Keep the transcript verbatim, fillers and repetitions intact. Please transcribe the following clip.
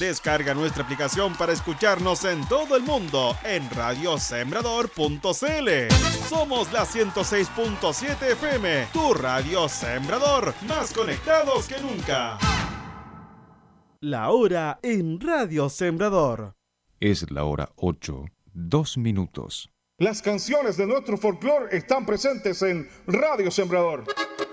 Descarga nuestra aplicación para escucharnos en todo el mundo en radio sembrador punto c l. Somos la ciento seis punto siete F M, tu radio Sembrador, más conectados que nunca. La hora en Radio Sembrador. Es la hora ocho, dos minutos. Las canciones de nuestro folclore están presentes en Radio Sembrador.